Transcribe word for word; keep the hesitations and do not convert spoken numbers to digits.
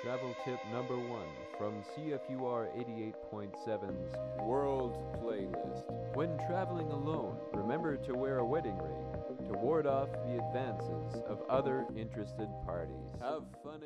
Travel tip number one from C F U R eighty-eight point seven's World Playlist. When traveling alone, remember to wear a wedding ring to ward off the advances of other interested parties. Have fun.